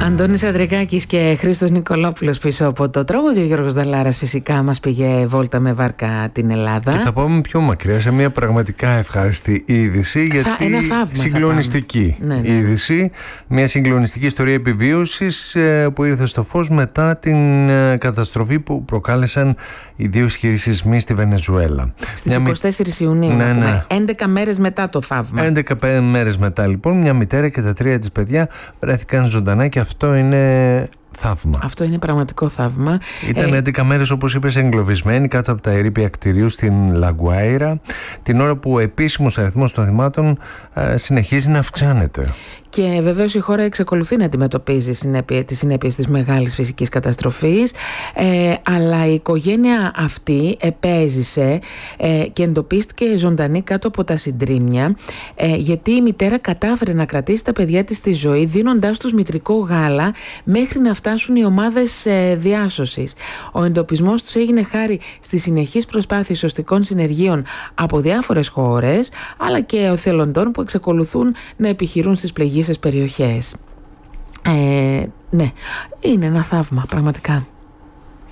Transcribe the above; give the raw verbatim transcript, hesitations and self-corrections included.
Αντώνης Ανδρικάκης και Χρήστος Νικολόπουλος πίσω από το τραγούδι. Ο Γιώργος Δαλάρας φυσικά μας πήγε βόλτα με βάρκα την Ελλάδα. Και θα πάμε πιο μακριά σε μια πραγματικά ευχάριστη είδηση, γιατί θα, ένα θαύμα συγκλονιστική ναι, ναι. είδηση, μια συγκλονιστική ιστορία επιβίωσης ε, που ήρθε στο φως μετά την ε, καταστροφή που προκάλεσαν οι δύο ισχυροί σεισμοί στη Βενεζουέλα. Στις είκοσι τέσσερις Ιουνίου, ναι, ναι. έντεκα μέρες μετά το θαύμα. έντεκα μέρες μετά λοιπόν, μια μητέρα και τα τρία της παιδιά βρέθηκαν ζωντανά και αυτό είναι θαύμα. Αυτό είναι πραγματικό θαύμα. Ήταν ε... έντεκα μέρες, όπως είπες, εγκλωβισμένοι κάτω από τα ερείπια κτηρίου στην Λαγκουάιρα, την ώρα που ο επίσημος αριθμός των θυμάτων ε, συνεχίζει να αυξάνεται. Και βεβαίως η χώρα εξακολουθεί να αντιμετωπίζει τις συνέπειες της μεγάλης φυσικής καταστροφής, ε, αλλά η οικογένεια αυτή επέζησε ε, και εντοπίστηκε ζωντανή κάτω από τα συντρίμμια, ε, γιατί η μητέρα κατάφερε να κρατήσει τα παιδιά της στη ζωή, δίνοντάς τους μητρικό γάλα μέχρι να φτάσουν οι ομάδες ε, διάσωσης. Ο εντοπισμός τους έγινε χάρη στις συνεχείς προσπάθειες σωστικών συνεργείων από διάφορες χώρες, αλλά και εθελοντών που εξακολουθούν να επιχειρούν στις πληγήσεις περιοχές. Ε, ναι, είναι ένα θαύμα πραγματικά.